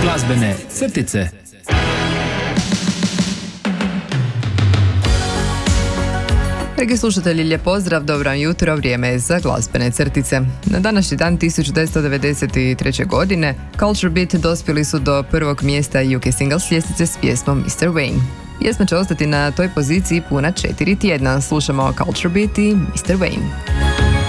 Glazbene crtice. Dragi slušatelji, lijep pozdrav, dobro vam jutro, vrijeme je za glazbene crtice. Na današnji dan 1993. godine Culture Beat dospjeli su do prvog mjesta UK singles ljestvice s pjesmom Mr. Wayne. Pjesma će ostati na toj poziciji puna 4 tjedna. Slušamo Culture Beat i Mr. Wayne.